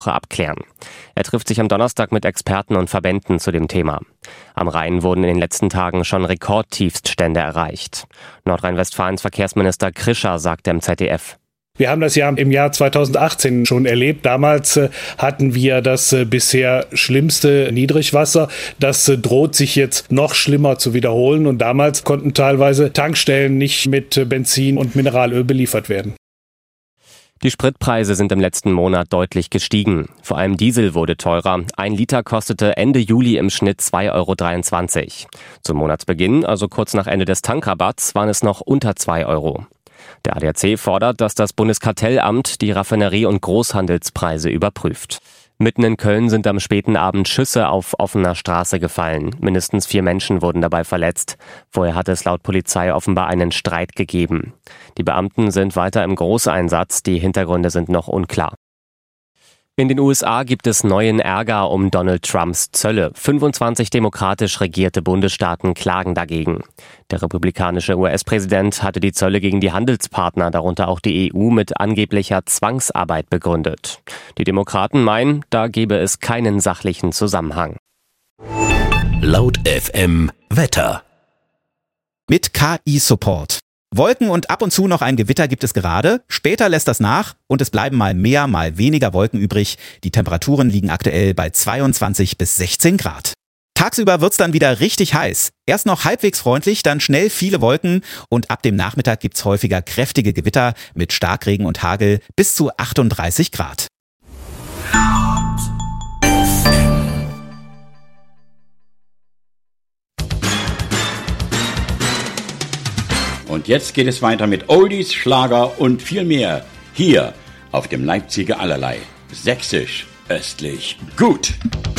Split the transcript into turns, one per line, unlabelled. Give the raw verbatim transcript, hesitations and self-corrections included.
abklären. Er trifft sich am Donnerstag mit Experten und Verbänden zu dem Thema. Am Rhein wurden in den letzten Tagen schon Rekordtiefststände erreicht. Nordrhein-Westfalens Verkehrsminister Krischer sagte im Z D F:
Wir haben das ja im Jahr zweitausendachtzehn schon erlebt. Damals äh, hatten wir das äh, bisher schlimmste Niedrigwasser. Das äh, droht sich jetzt noch schlimmer zu wiederholen. Und damals konnten teilweise Tankstellen nicht mit äh, Benzin und Mineralöl beliefert werden.
Die Spritpreise sind im letzten Monat deutlich gestiegen. Vor allem Diesel wurde teurer. Ein Liter kostete Ende Juli im Schnitt zwei Euro dreiundzwanzig. Zum Monatsbeginn, also kurz nach Ende des Tankrabatts, waren es noch unter zwei Euro. Der A D A C fordert, dass das Bundeskartellamt die Raffinerie- und Großhandelspreise überprüft. Mitten in Köln sind am späten Abend Schüsse auf offener Straße gefallen. Mindestens vier Menschen wurden dabei verletzt. Vorher hat es laut Polizei offenbar einen Streit gegeben. Die Beamten sind weiter im Großeinsatz. Die Hintergründe sind noch unklar. In den U S A gibt es neuen Ärger um Donald Trumps Zölle. fünfundzwanzig demokratisch regierte Bundesstaaten klagen dagegen. Der republikanische U S-Präsident hatte die Zölle gegen die Handelspartner, darunter auch die E U, mit angeblicher Zwangsarbeit begründet. Die Demokraten meinen, da gebe es keinen sachlichen Zusammenhang.
Laut F M Wetter.
Mit K I-Support. Wolken und ab und zu noch ein Gewitter gibt es gerade. Später lässt das nach und es bleiben mal mehr, mal weniger Wolken übrig. Die Temperaturen liegen aktuell bei zweiundzwanzig bis sechzehn Grad. Tagsüber wird's dann wieder richtig heiß. Erst noch halbwegs freundlich, dann schnell viele Wolken und ab dem Nachmittag gibt's häufiger kräftige Gewitter mit Starkregen und Hagel bis zu achtunddreißig Grad.
Und jetzt geht es weiter mit Oldies, Schlager und viel mehr. Hier auf dem Leipziger Allerlei. Sächsisch, östlich, gut.